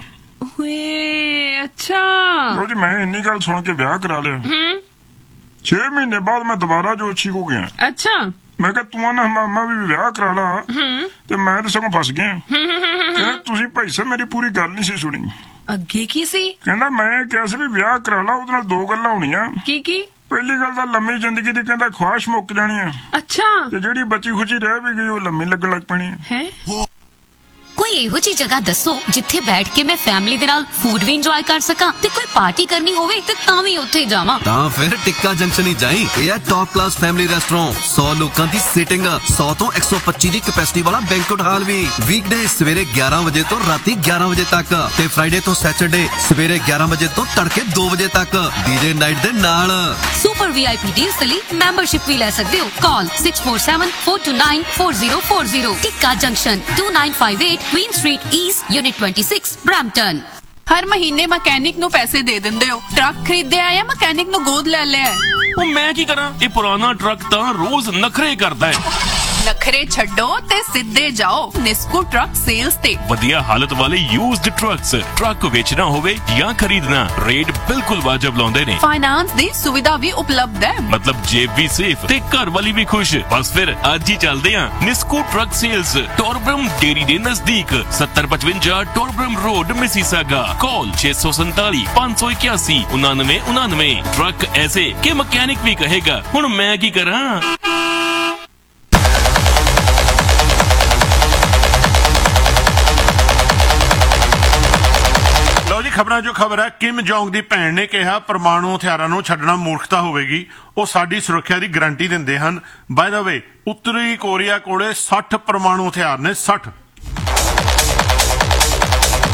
ਓਏ ਅੱਛਾ।
ਉਹ ਜੀ ਮੈਂ ਇੰਨੀ ਗੱਲ ਸੁਣ ਕੇ ਵਿਆਹ ਕਰਾ ਲਿਆ।
ਹੂੰ।
ਛੇ ਮਹੀਨੇ ਬਾਅਦ ਮੈਂ ਦੁਬਾਰਾ ਜੋਸ਼ੀ ਕੋ ਗਿਆ।
ਅੱਛਾ।
ਮੈਂ ਕਿਹਾ ਤੂੰ ਨਾ ਮਾਮਾ ਵੀ ਵਿਆਹ ਕਰਾ ਲਾ।
ਹੂੰ।
ਤੇ ਮੈਂ ਤਾਂ ਸਗੋਂ ਫਸ ਗਿਆ। ਕਹਿੰਦਾ ਤੁਸੀਂ ਭਾਈ ਸਾਹਿਬ ਮੇਰੀ ਪੂਰੀ ਗੱਲ ਨਹੀਂ ਸੀ ਸੁਣੀ।
ਅੱਗੇ ਕੀ ਸੀ?
ਕਹਿੰਦਾ ਮੈਂ ਕਿਹਾ ਸੀ ਵੀ ਵਿਆਹ ਕਰਾ ਲਾ, ਉਹਦੇ ਨਾਲ ਦੋ ਗੱਲਾਂ ਹੋਣੀਆਂ।
ਕੀ ਕੀ?
ਪਹਿਲੀ ਗੱਲ ਤਾਂ ਲੰਮੀ ਜ਼ਿੰਦਗੀ ਦੀ ਕਹਿੰਦਾ ਖੁਆਇਸ਼ ਮੁੱਕ ਜਾਣੀ ਆ।
ਅੱਛਾ।
ਤੇ ਜਿਹੜੀ ਬੱਚੀ ਖੁਚੀ ਰਹਿ ਵੀ ਗਈ ਉਹ ਲੰਮੀ ਲੱਗਣ ਲੱਗ ਪੈਣੀ
ਹੈ।
ਕੋਈ ਇਹੋ ਜਿਹੀ ਜਗ੍ਹਾ ਦੱਸੋ ਜਿੱਥੇ ਬੈਠ ਕੇ ਮੈਂ ਫੈਮਿਲੀ ਦੇ ਨਾਲ ਫੂਡ ਵੀ ਇੰਜੋਏ ਕਰ ਸਕਾਂ ਤੇ ਕੋਈ ਪਾਰਟੀ ਕਰਨੀ ਹੋਵੇ ਤੇ ਤਾਂ ਵੀ ਉੱਥੇ ਜਾਵਾਂ।
ਤਾਂ ਫਿਰ ਟਿੱਕਾ ਜੰਕਸ਼ਨ ਹੀ ਜਾਈਂ। ਇਹ ਹੈ ਟੌਪ ਕਲਾਸ ਫੈਮਿਲੀ ਰੈਸਟੋਰੈਂਟ। ਸੌ ਲੋਕਾਂ ਦੀ ਸੀਟਿੰਗ, ਸੌ ਤੋਂ ਇੱਕ ਸੌ ਪੱਚੀ ਦੀ ਕਪੈਸਿਟੀ ਵਾਲਾ ਬੈਂਕੁਏਟ ਹਾਲ ਵੀ। ਵੀਕਡੇ ਸਵੇਰੇ ਗਿਆਰਾਂ ਵਜੇ ਤੋਂ ਰਾਤੀ ਗਿਆਰਾਂ ਵਜੇ ਤੱਕ ਤੇ ਫਰਾਈਡੇ ਤੋਂ ਸੈਟਰਡੇ ਸਵੇਰੇ ਗਿਆਰਾਂ ਵਜੇ ਤੋਂ ਤੜਕੇ ਦੋ ਵਜੇ ਤੱਕ ਡੀਜੇ ਨਾਈਟ ਦੇ ਨਾਲ।
ਸੁਪਰ ਵੀਆਈਪੀ ਡੀਲਸ ਲਈ ਮੈਂਬਰਸ਼ਿਪ ਵੀ ਲੈ ਸਕਦੇ ਹੋ। ਕਾਲ six four seven four to nine four zero four zero. Tikka junction to nine five eight queen street east unit छब्बीस ब्रैम्पटन।
ਹਰ ਮਹੀਨੇ ਮਕੈਨਿਕ ਨੂੰ ਪੈਸੇ ਦੇ ਦਿੰਦੇ ਹੋ। ਟਰੱਕ ਖਰੀਦਿਆ ਜਾਂ ਮਕੈਨਿਕ ਨੂੰ ਗੋਦ ਲੈ ਲਿਆ?
ਉਹ ਮੈਂ ਕੀ ਕਰਾਂ? ਇਹ ਪੁਰਾਣਾ ਟਰੱਕ ਤਾਂ ਰੋਜ਼ ਨਖਰੇ ਕਰਦਾ ਹੈ।
ਨਖਰੇ ਛੱਡੋ ਤੇ ਸਿੱਧੇ ਜਾਓ ਨਿਸਕੂ ਟਰੱਕ ਸੇਲਸ ਤੇ।
ਵਧੀਆ ਹਾਲਤ ਵਾਲੇ ਯੂਜ਼ਡ ਟਰੱਕਸ, ਟਰੱਕ ਵੇਚਣਾ ਹੋਵੇ ਜਾਂ ਖਰੀਦਣਾ, ਰੇਟ ਬਿਲਕੁਲ ਵਾਜਬ ਲਾਉਂਦੇ ਨੇ।
ਫਾਈਨਾਂਸ ਦੀ ਸੁਵਿਧਾ ਵੀ ਉਪਲਬਧ ਹੈ।
ਮਤਲਬ ਜੇਬ ਵੀ ਸੇਫ ਤੇ ਘਰ ਵਾਲੀ ਵੀ ਖੁਸ਼। ਬਸ ਫਿਰ ਅੱਜ ਹੀ ਚੱਲਦੇ ਆਂ ਨਿਸਕੂ ਟਰੱਕ ਸੇਲਸ, ਟੋਰਬਰਮ ਡੇਰੀ ਦੇ ਨਜ਼ਦੀਕ, सत्तर पचवंजा टोरब्रम रोड मिसिसागा। कॉल छह सौ सैतालीस पाँच सौ इक्यासी उनानवे उनानवे। ट्रक ऐसे कि मैकेनिक भी कहेगा हुण मैं की करा।
ਲਓ ਜੀ ਖਬਰਾਂ ਜੋ ਖਬਰ ਹੈ, ਕਿਮ ਜੋਂਗ ਦੀ ਭੈਣ ਨੇ ਕਿਹਾ ਪਰਮਾਣੂ ਹਥਿਆਰਾਂ ਨੂੰ ਛੱਡਣਾ ਮੂਰਖਤਾ ਹੋਵੇਗੀ। ਉਹ ਸਾਡੀ ਸੁਰੱਖਿਆ ਦੀ ਗਾਰੰਟੀ ਦਿੰਦੇ ਹਨ। ਬਾਏ ਦਾ ਵੇ ਉੱਤਰੀ ਕੋਰੀਆ ਕੋਲੇ ਸੱਠ ਪਰਮਾਣੂ ਹਥਿਆਰ ਨੇ। ਸੱਠ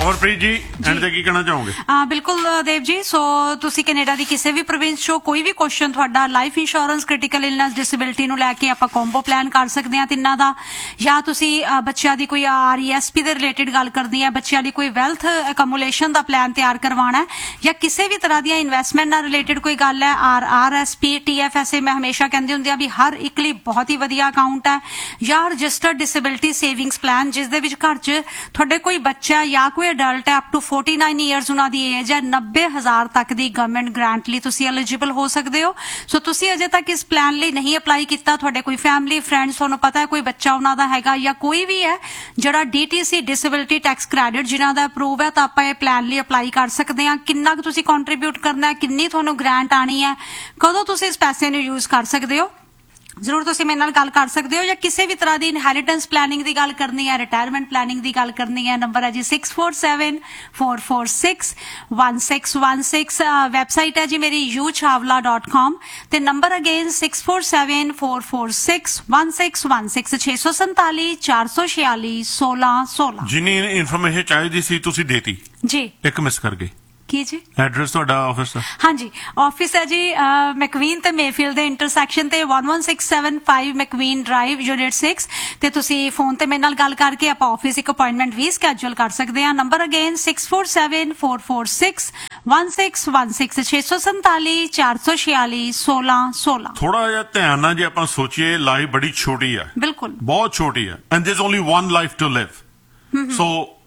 ਅਮਰਪ੍ਰੀਤ ਜੀ ਐਂਡ ਤੇ ਕੀ ਕਹਿਣਾ ਚਾਹੋਗੇ?
ਆ ਬਿਲਕੁਲ ਦੇਵ ਜੀ, ਸੋ ਤੁਸੀਂ ਕੈਨੇਡਾ ਦੀ ਕਿਸੇ ਵੀ ਪ੍ਰੋਵਿੰਸ ਚੋਂ ਕੋਈ ਵੀ ਕੁਐਸਚਨ ਤੁਹਾਡਾ life insurance, critical illness, disability ਨੂੰ ਲੈ ਕੇ ਆਪਾਂ ਕੰਬੋ ਪਲਾਨ ਕਰ ਸਕਦੇ ਹਾਂ ਤਿੰਨਾਂ ਦਾ, ਜਾਂ ਤੁਸੀਂ ਅ, ਬੱਚਿਆਂ ਦੀ ਕੋਈ ਆਰ ਈ ਐਸ ਪੀ ਦੇ ਰਿਲੇਟਡ ਗੱਲ ਕਰਨੀ ਹੈ, ਬੱਚਿਆਂ ਦੀ ਕੋਈ ਵੈਲਥ ਅਕਮੂਲੇਸ਼ਨ ਦਾ ਪਲਾਨ ਤਿਆਰ ਕਰਵਾਉਣਾ ਹੈ, ਜਾਂ ਕਿਸੇ ਵੀ ਤਰ੍ਹਾਂ ਦੀਆਂ ਇਨਵੈਸਟਮੈਂਟ ਨਾਲ ਰਿਲੇਟਡ ਕੋਈ ਗੱਲ ਹੈ, R R S P, T F S A, ਮੈਂ ਹਮੇਸ਼ਾ ਕਹਿੰਦੀ ਹੁੰਦੀ ਆ ਵੀ ਹਰ ਇੱਕ ਲਈ ਬਹੁਤ ਹੀ ਵਧੀਆ ਅਕਾਊਂਟ ਹੈ, ਜਾਂ ਰਜਿਸਟਰਡ ਡਿਸੇਬਿਲਿਟੀ ਸੇਵਿੰਗਸ ਪਲਾਨ ਜਿਸ ਦੇ ਵਿੱਚ ਘਰ 'ਚ ਤੁਹਾਡੇ ਕੋਈ ਬੱਚਾ ਜਾਂ ਕੋਈ ਅਡਲਟ ਹੈ ਅਪ ਟੂ ਉਨਤਾਲੀ ਇਅਰਸ ਉਹਨਾਂ ਦੀ ਏਜ ਹੈ, ਨੱਬੇ ਹਜ਼ਾਰ ਤੱਕ ਦੀ ਗਵਰਨਮੈਂਟ ਗ੍ਰਾਂਟ ਲਈ ਤੁਸੀਂ ਐਲੀਜੀਬਲ ਹੋ ਸਕਦੇ ਹੋ। ਸੋ ਤੁਸੀਂ ਅਜੇ ਤੱਕ ਇਸ ਪਲਾਨ ਲਈ ਨਹੀਂ ਅਪਲਾਈ ਕੀਤਾ, ਤੁਹਾਡੇ ਕੋਈ ਫੈਮਿਲੀ ਫਰੈਂਡਸ ਤੁਹਾਨੂੰ ਪਤਾ ਹੈ ਕੋਈ ਬੱਚਾ ਉਹਨਾਂ ਦਾ ਹੈਗਾ ਜਾਂ ਕੋਈ ਵੀ ਹੈ ਜਿਹੜਾ D T C disability tax credit ਜਿਨ੍ਹਾਂ ਦਾ ਅਪਰੂਵ ਹੈ, ਤਾਂ ਆਪਾਂ ਇਹ ਪਲਾਨ ਲਈ ਅਪਲਾਈ ਕਰ ਸਕਦੇ ਹਾਂ। ਕਿੰਨਾ ਕੁ ਤੁਸੀਂ ਕੰਟਰੀਬਿਊਟ ਕਰਨਾ ਹੈ, ਕਿੰਨੀ ਤੁਹਾਨੂੰ ਗ੍ਰਾਂਟ ਆਣੀ ਹੈ, ਕਦੋਂ ਤੁਸੀਂ ਇਸ ਪੈਸੇ ਨੂੰ ਯੂਜ਼ ਕਰ ਸਕਦੇ ਹੋ, ਜ਼ਰੂਰ ਤੁਸੀਂ ਮੇਰੇ ਨਾਲ ਗੱਲ ਕਰ ਸਕਦੇ ਹੋ। ਜਾਂ ਕਿਸੇ ਵੀ ਤਰ੍ਹਾਂ ਦੀ ਇਨਹੈਰੀਟੈਂਸ ਪਲੈਨਿੰਗ ਦੀ ਗੱਲ ਕਰਨੀ ਹੈ, ਰਿਟਾਇਰਮੈਂਟ ਪਲੈਨਿੰਗ ਦੀ ਗੱਲ ਕਰਨੀ ਹੈ, ਨੰਬਰ ਹੈ G six four seven four four six one six one six. Website ਹੈ ਜੀ ਮੇਰੀ ਯੂ ਚਾਵਲਾ ਡਾਟ ਕਾਮ ਤੇ number again six four seven four four six one six one six ਛੇ ਸੌ ਸੰਤਾਲੀ ਚਾਰ ਸੌ ਛਿਆਲੀ ਸੋਲਾਂ ਸੋਲਾਂ।
ਜਿੰਨੀ ਇਨਫੋਰਮੇਸ਼ਨ ਚਾਹੀਦੀ ਸੀ ਤੁਸੀਂ ਦੇਤੀ
ਜੀ,
ਇੱਕ ਮਿਸ ਕਰ ਗਏ।
ਕੀ ਜੀ?
ਐਡਰੈਸ ਤੁਹਾਡਾ ਆਫਿਸ ਦਾ?
ਹਾਂਜੀ, ਆਫਿਸ ਹੈ ਜੀ ਮੈਕਵੀਨ ਤੇ ਮੇਫੀਲਡ ਦੇ ਇੰਟਰਸੈਕਸ਼ਨ ਤੇ one one six seven five ਮੈਕਵੀਨ drive unit six ਤੇ ਤੁਸੀਂ ਫੋਨ ਤੇ ਮੇਰੇ ਨਾਲ ਗੱਲ ਕਰਕੇ ਆਪਾਂ ਆਫਿਸ ਇੱਕ ਅਪਾਇੰਟਮੈਂਟ ਵੀ ਸਕੈਜੂਲ ਕਰ ਸਕਦੇ ਹਾਂ। Number again six four seven four four six one six one six ਛੇ ਸੌ ਸੰਤਾਲੀ ਚਾਰ ਸੌ ਛਿਆਲੀ ਸੋਲਾਂ ਸੋਲਾਂ।
ਥੋੜਾ ਜਿਹਾ ਧਿਆਨ ਨਾਲ ਜੇ ਆਪਾਂ ਸੋਚੀਏ, ਲਾਈਫ ਬੜੀ ਛੋਟੀ ਆ,
ਬਿਲਕੁਲ
ਬਹੁਤ ਛੋਟੀ ਆ, and ਦੇयर is only one life to ਲਿਵ। ਸੋ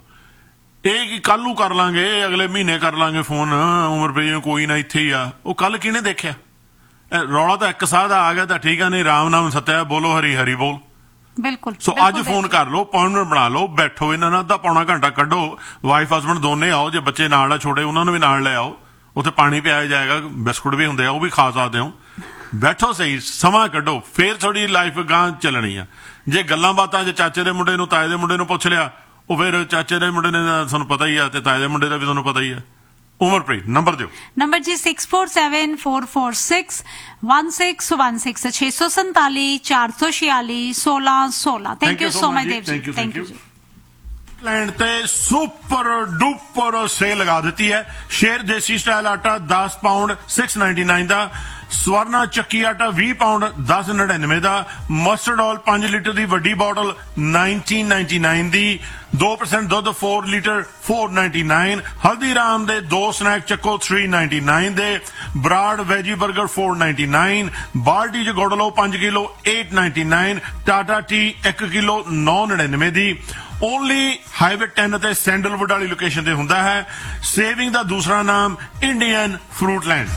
ਇਹ ਕੀ ਕੱਲ ਨੂੰ ਕਰ ਲਾਂਗੇ, ਅਗਲੇ ਮਹੀਨੇ ਕਰ ਲਾਂਗੇ ਫੋਨ, ਉਮਰ ਪਈ ਕੋਈ ਨਾ ਇੱਥੇ ਹੀ ਆ, ਉਹ ਕੱਲ ਕਿਹਨੇ ਦੇਖਿਆ? ਰੌਲਾ ਤਾਂ ਇੱਕ ਸਾਹ ਦਾ ਆ ਗਿਆ ਤਾਂ ਠੀਕ ਆ, ਨਹੀਂ ਰਾਮ ਨਾਮ ਸਤਿਆ ਬੋਲੋ ਹਰੀ ਹਰੀ ਬੋਲ।
ਬਿਲਕੁਲ।
ਸੋ ਅੱਜ ਫੋਨ ਕਰ ਲਓ, ਅਪਾਇੰਟਮੈਂਟ ਬਣਾ ਲਓ, ਬੈਠੋ ਇਹਨਾਂ ਨਾਲ ਅੱਧਾ ਪੌਣਾ ਘੰਟਾ ਕੱਢੋ, ਵਾਈਫ ਹਸਬੈਂਡ ਦੋਨੇ ਆਓ, ਜੇ ਬੱਚੇ ਨਾਲ ਆ ਛੋਟੇ ਉਹਨਾਂ ਨੂੰ ਵੀ ਨਾਲ ਲੈ ਆਓ, ਉੱਥੇ ਪਾਣੀ ਪਿਆਇਆ ਜਾਏਗਾ, ਬਿਸਕੁਟ ਵੀ ਹੁੰਦੇ ਆ ਉਹ ਵੀ ਖਾ ਸਕਦੇ ਹੋ, ਬੈਠੋ ਸਹੀ ਸਮਾਂ ਕੱਢੋ, ਫੇਰ ਥੋੜੀ ਲਾਈਫ ਗਾਂ ਚੱਲਣੀ ਆ। ਜੇ ਗੱਲਾਂ ਬਾਤਾਂ ਜੇ ਚਾਚੇ ਦੇ ਮੁੰਡੇ ਨੂੰ ਤਾਏ ਦੇ ਮੁੰਡੇ ਨੂੰ ਪੁੱਛ ਲਿਆ, ਉਹ ਫਿਰ ਚਾਚੇ ਦੇ ਮੁੰਡੇ ਨੇ ਤੁਹਾਨੂੰ ਪਤਾ ਹੀ ਆ ਤੇ ਤਾਏ ਦੇ ਮੁੰਡੇ ਦਾ ਵੀ ਤੁਹਾਨੂੰ ਪਤਾ ਹੀ ਆ। ਉਮਰਪ੍ਰੀਤ ਨੰਬਰ ਦਿਓ।
Number G six four seven four four six one six one six ਛੇ ਸੌ ਸੰਤਾਲੀ ਚਾਰ ਸੌ ਛਿਆਲੀ ਸੋਲਾਂ ਸੋਲਾਂ। Thank you so much Dev ji, thank you ਜੀ।
ਲੈਂਡ ਤੇ ਸੁਪਰ ਡੂਪਰ ਸੇਲ ਲਗਾ ਦਿੱਤੀ ਹੈ। ਸ਼ੇਰ ਦੇਸੀ ਸਟਾਈਲ ਆਟਾ ਦਸ ਪਾਉਂਡ ਸਿਕਸ ਨਾਈਨਟੀ ਨਾਈਨ ਦਾ, ਸਵਰਨਾ ਚੱਕੀ ਆਟਾ ਵੀਹ ਪਾਉਂਡ ਦਸ ਨੜਿਨਵੇਂ ਦਾ, ਮਸਟਰਡ ਆਇਲ ਪੰਜ ਲੀਟਰ ਦੀ ਵੱਡੀ ਬੋਟਲ ਨਾਈਨਟੀਨ ਨਾਈਨਟੀ ਨਾਈਨ ਦੀ, ਦੋ ਪਰਸੈਂਟ ਦੁੱਧ ਚਾਰ ਲੀਟਰ ਚਾਰ ਨਾਈਨਟੀ ਨਾਈਨ, ਹਲਦੀਰਾਮ ਦੇ ਦੋ ਸਨੈਕ ਚੱਕੋ ਤਿੰਨ ਨਾਈਨਟੀ ਨਾਈਨ ਦੇ, ਬਰਾਡ ਵੈਜੀ 버ਗਰ ਚਾਰ ਨਾਈਨਟੀ ਨਾਈਨ, ਬਾਲਟੀ ਚ ਗੁੜ ਲਓ ਪੰਜ ਕਿਲੋ ਅੱਠ ਨਾਈਨਟੀ ਨਾਈਨ, ਟਾਟਾ ਟੀ ਇੱਕ ਕਿਲੋ ਨੌ ਨੜਿਨਵੇਂ ਦੀ। ਓਨਲੀ ਹਾਈਵੇ ਟੈਨ ਅਤੇ ਸੈਂਡਲਵੁੱਡ ਵਾਲੀ ਲੋਕੇਸ਼ਨ ਤੇ ਹੁੰਦਾ ਹੈ। ਸੇਵਿੰਗ ਦਾ ਦੂਸਰਾ ਨਾਮ Indian ਫਰੂਟਲੈਂਡ।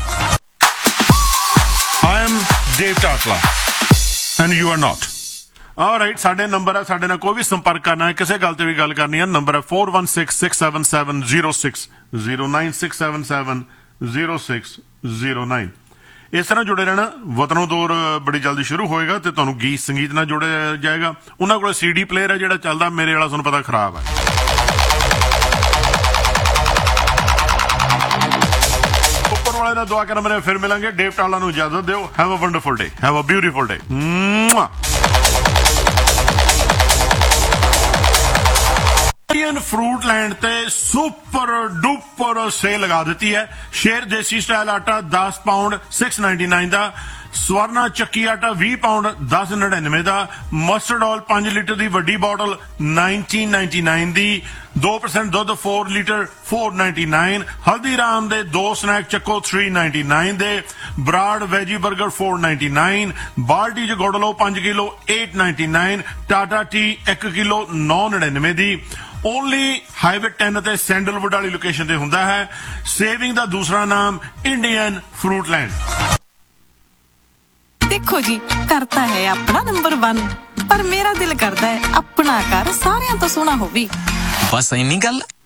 I am Dave Tatla and you are not. Alright, ਸਾਡੇ ਨੰਬਰ ਹੈ, ਸਾਡੇ ਨਾਲ ਕੋਈ ਵੀ ਸੰਪਰਕ ਕਰਨਾ ਹੈ, ਕਿਸੇ ਗੱਲ ਤੇ ਵੀ ਗੱਲ ਕਰਨੀ ਹੈ, ਨੰਬਰ ਹੈ four one six six seven seven zero six zero nine six seven seven zero six zero nine। ਇਸ ਤਰ੍ਹਾਂ ਜੁੜੇ ਰਹਿਣਾ। ਵਤਨੋਂ ਦੌਰ ਬੜੀ ਜਲਦੀ ਸ਼ੁਰੂ ਹੋਏਗਾ ਤੇ ਤੁਹਾਨੂੰ ਗੀਤ ਸੰਗੀਤ ਨਾਲ ਜੋੜਿਆ ਜਾਏਗਾ। ਉਹਨਾਂ ਕੋਲ ਸੀਡੀ ਪਲੇਅਰ ਹੈ ਜਿਹੜਾ ਚੱਲਦਾ, ਮੇਰੇ ਵਾਲਾ ਤੁਹਾਨੂੰ ਪਤਾ ਖਰਾਬ ਹੈ। ਉੱਪਰ ਵਾਲੇ ਦਾ ਦੁਆ ਕਰਨਾ ਮੇਰੇ, ਫਿਰ ਮਿਲਾਂਗੇ। ਡੇਵ ਟਾਲਾ ਨੂੰ ਇਜਾਜ਼ਤ ਦਿਓ। Have a wonderful day, have a beautiful day. Indian ਫਰੂਟਲੈਂਡ ਤੇ ਸੁਪਰ ਡੂਪਰ ਸੇਲ ਲਗਾ ਦਿੱਤੀ ਹੈ। ਸ਼ੇਰ ਦੇਸੀ ਸਟਾਈਲ ਆਟਾ ਦਸ ਪਾਉਂਡ ਸਿਕਸ ਨਾਈਨਟੀ ਨਾਈਨ ਦਾ, ਸਵਰਨਾ ਚੱਕੀ ਆਟਾ ਵੀਹ ਪਾਉਂਡ ਦਸ ਨੜਿਨਵੇਂ ਦਾ, ਮਸਟਰਡ ਆਇਲ ਪੰਜ ਲੀਟਰ ਦੀ ਵੱਡੀ ਬੋਟਲ ਨਾਈਨਟੀਨ ਨਾਈਨਟੀ ਨਾਈਨ ਦੀ, ਦੋ ਪਰਸੈਂਟ ਦੁੱਧ ਚਾਰ ਲੀਟਰ ਚਾਰ ਨਾਈਨਟੀ ਨਾਈਨ, ਹਲਦੀਰਾਮ ਦੇ ਦੋ ਸਨੈਕ ਚੱਕੋ ਤਿੰਨ ਨਾਈਨਟੀ ਨਾਈਨ ਦੇ, ਬਰਾਡ ਵੈਜੀ 버ਗਰ ਚਾਰ ਨਾਈਨਟੀ ਨਾਈਨ, ਬਾਲਟੀ ਚ ਗੁੜ ਲਓ ਪੰਜ ਕਿਲੋ ਅੱਠ ਨਾਈਨਟੀ ਨਾਈਨ, ਟਾਟਾ ਟੀ ਇੱਕ ਕਿਲੋ ਨੌ ਨੜਿਨਵੇਂ ਦੀ। ਓਨਲੀ ਹਾਈਵੇ ਟੈਨ ਅਤੇ ਸੈਂਡਲਵੁੱਡ ਵਾਲੀ ਲੋਕੇਸ਼ਨ ਤੇ ਹੁੰਦਾ ਹੈ। ਸੇਵਿੰਗ ਦਾ ਦੂਸਰਾ ਨਾਮ ਇੰਡੀਅਨ ਫਰੂਟਲੈਂਡ।
ਦੇਖੋ ਜੀ, ਘਰ ਤਾਂ ਹੈ ਆਪਣਾ ਨੰਬਰ वन, ਪਰ ਮੇਰਾ ਦਿਲ ਕਰਦਾ ਹੈ ਆਪਣਾ ਘਰ ਸਾਰਿਆਂ ਤੋਂ ਸੋਹਣਾ ਹੋਵੇ।
ਬਸ ਇੰਨੀ ਗੱਲ।